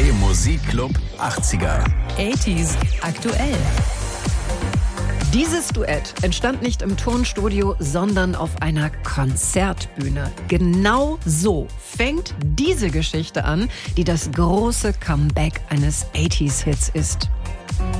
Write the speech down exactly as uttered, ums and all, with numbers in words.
T Musikclub achtziger. achtziger aktuell. Dieses Duett entstand nicht im Tonstudio, sondern auf einer Konzertbühne. Genau so fängt diese Geschichte an, die das große Comeback eines achtziger-Hits ist.